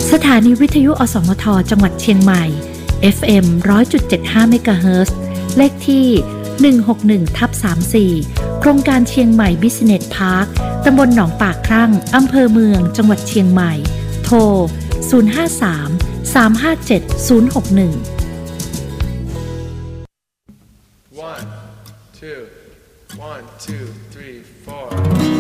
สถานีวิทยุอสมทจังหวัดเชียงใหม่ FM 100.75 เมกะเฮิรตซ์เลขที่ 161/34 โครงการเชียงใหม่ Business Park ตำบลหนองปากครั่งอำเภอเมืองจังหวัดเชียงใหม่โทร 053-357-061 1, 2, 1, 2, 3, 4